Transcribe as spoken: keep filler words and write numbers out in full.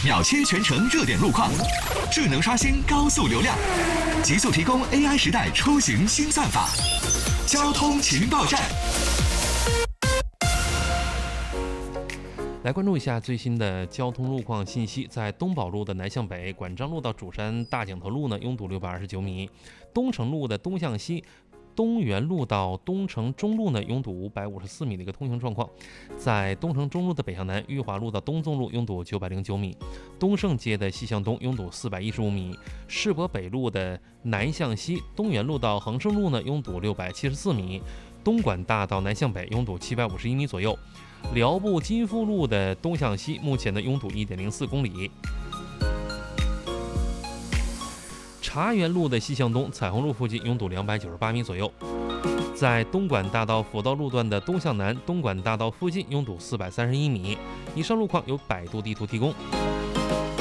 秒切全程热点路况，智能刷新高速流量，极速提供 A I 时代出行新算法。交通情报站。 来关注一下最新的交通路况信息，在东宝路的南向北，管张路到主山大井头路呢，拥堵六百二十九米；东城路的东向西，东园路到东城中路呢，拥堵五百五十四米的一个通行状况。在东城中路的北向南，裕华路到东纵路拥堵九百零九米；东胜街的西向东拥堵四百一十五米；世博北路的南向西，东园路到恒盛路呢，拥堵六百七十四米；东莞大道南向北拥堵七百五十一米左右。辽埠金富路的东向西，目前的拥堵 一点零四公里。茶园路的西向东，彩虹路附近拥堵两百九十八米左右。在东莞大道辅道路段的东向南，东莞大道附近拥堵四百三十一米。以上路况由百度地图提供。